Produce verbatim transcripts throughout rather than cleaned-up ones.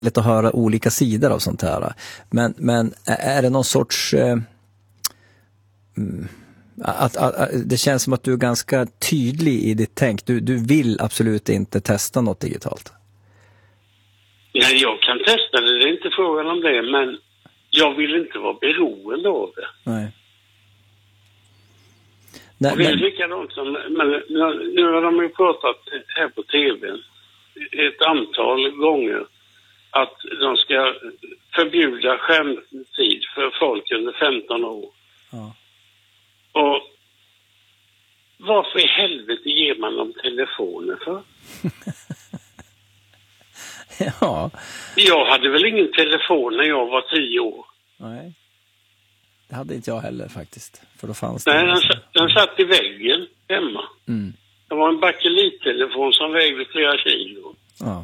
lätt att höra olika sidor av sånt här. Men, men är det någon sorts... Eh, att, att, att, det känns som att du är ganska tydlig i ditt tänk. Du, du vill absolut inte testa något digitalt. Nej, jag kan testa det. Det är inte frågan om det. Men jag vill inte vara beroende av det. Nej. Nej, och det är men... likadant som... Men nu, nu har de ju pratat här på tvn ett antal gånger att de ska förbjuda skärmtid för folk under femton år. Ja. Och varför i helvete ger man dem telefoner för? Ja. Jag hade väl ingen telefon när jag var tio år. Nej. Det hade inte jag heller faktiskt. För då fanns det... Nej, den, den satt i väggen hemma. Mm. Det var en bakelittelefon som vägde flera kilo. Ja.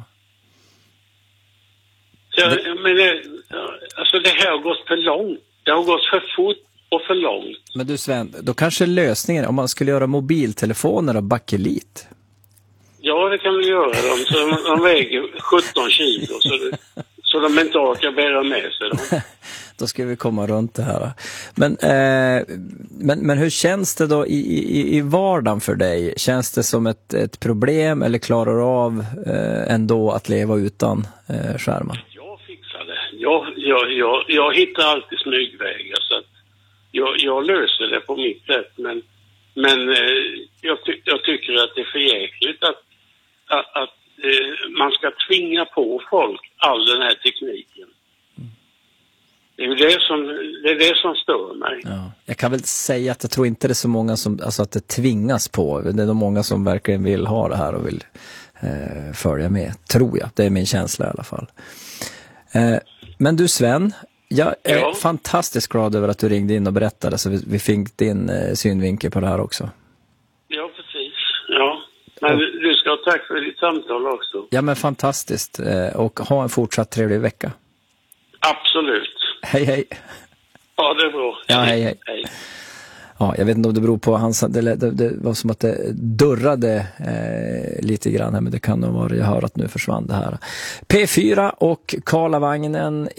Så jag, det... Men det, alltså det här har gått för långt. Det har gått för fort och för långt. Men du Sven, då kanske lösningen, om man skulle göra mobiltelefoner av bakelit. Ja, det kan vi göra dem. Så de, de väger sjutton kilo. Så, det, så de inte orkar bära med sig dem. Då ska vi komma runt det här. Men, eh, men, men hur känns det då i, i, i vardagen för dig? Känns det som ett, ett problem eller klarar du av eh, ändå att leva utan eh, skärmar? Jag fixar det. Jag, jag, jag, jag hittar alltid smygvägar så att jag, jag löser det på mitt sätt. Men, men eh, jag, ty, jag tycker att det är för jäkligt att, att, att eh, man ska tvinga på folk all den här tekniken. Det är det som, det är det som stör mig. Ja. Jag kan väl säga att jag tror inte det är så många som, alltså att det tvingas på. Det är nog många som verkligen vill ha det här och vill eh, följa med, tror jag. Det är min känsla i alla fall. Eh, men du Sven, jag är ja. fantastiskt glad över att du ringde in och berättade så vi, vi fick din eh, synvinkel på det här också. Ja, precis. Ja. Men och, du ska ha tack för ditt samtal också. Ja, men fantastiskt. Eh, och ha en fortsatt trevlig vecka. Absolut. Hej, hej. Ja, det är bra. Ja, hej, hej. hej. Ja, jag vet inte om det beror på hans, det, det, det var som att det dörrade eh, lite grann här, men det kan nog vara, jag hör att nu försvann det här. P fyra och Karlavagnen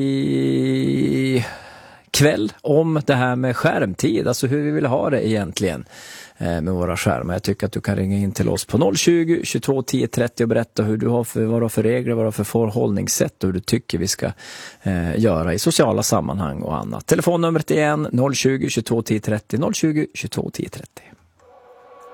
i kväll om det här med skärmtid, alltså hur vi vill ha det egentligen eh, med våra skärmar. Jag tycker att du kan ringa in till oss på noll tjugo, tjugotvå, tio, trettio och berätta hur du har för, vad du har för regler, vad du har för förhållningssätt och hur du tycker vi ska eh, göra i sociala sammanhang och annat. Telefonnumret igen noll tjugo, tjugotvå, tio, trettio, noll tjugo, tjugotvå, tio, trettio.